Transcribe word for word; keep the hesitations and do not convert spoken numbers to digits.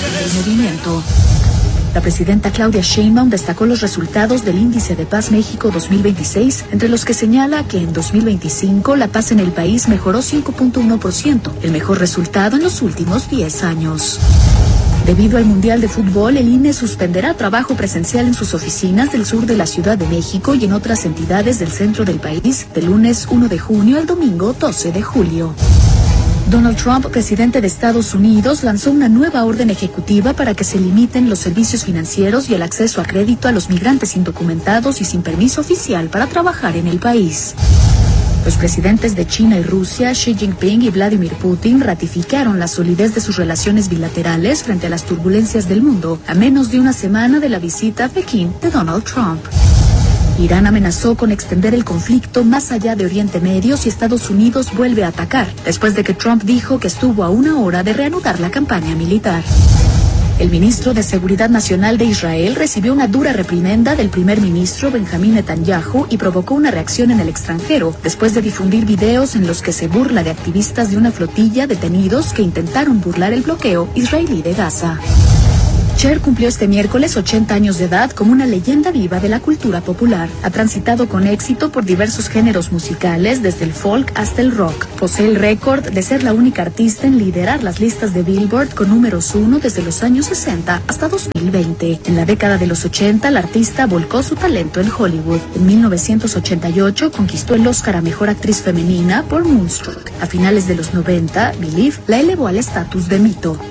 El movimiento. La presidenta Claudia Sheinbaum destacó los resultados del Índice de Paz México dos mil veintiséis, entre los que señala que en dos mil veinticinco la paz en el país mejoró cinco punto uno por ciento, el mejor resultado en los últimos diez años. Debido al Mundial de Fútbol, el I N E suspenderá trabajo presencial en sus oficinas del sur de la Ciudad de México y en otras entidades del centro del país, del lunes uno de junio al domingo doce de julio. Donald Trump, presidente de Estados Unidos, lanzó una nueva orden ejecutiva para que se limiten los servicios financieros y el acceso a crédito a los migrantes indocumentados y sin permiso oficial para trabajar en el país. Los presidentes de China y Rusia, Xi Jinping y Vladimir Putin, ratificaron la solidez de sus relaciones bilaterales frente a las turbulencias del mundo, a menos de una semana de la visita a Pekín de Donald Trump. Irán amenazó con extender el conflicto más allá de Oriente Medio si Estados Unidos vuelve a atacar, después de que Trump dijo que estuvo a una hora de reanudar la campaña militar. El ministro de Seguridad Nacional de Israel recibió una dura reprimenda del primer ministro Benjamín Netanyahu y provocó una reacción en el extranjero, después de difundir videos en los que se burla de activistas de una flotilla detenidos que intentaron burlar el bloqueo israelí de Gaza. Cher cumplió este miércoles ochenta años de edad como una leyenda viva de la cultura popular. Ha transitado con éxito por diversos géneros musicales, desde el folk hasta el rock. Posee el récord de ser la única artista en liderar las listas de Billboard con números uno desde los años sesenta hasta dos mil veinte. En la década de los ochenta, la artista volcó su talento en Hollywood. En mil novecientos ochenta y ocho conquistó el Oscar a Mejor Actriz Femenina por Moonstruck. A finales de los noventa, Believe la elevó al estatus de mito.